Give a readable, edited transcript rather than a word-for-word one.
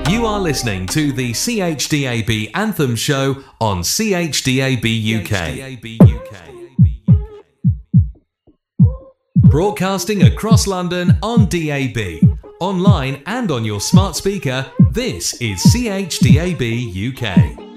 You are listening to the CHDAB Anthem Show on CHDAB UK. Broadcasting across London on DAB, online and on your smart speaker, this is CHDAB UK.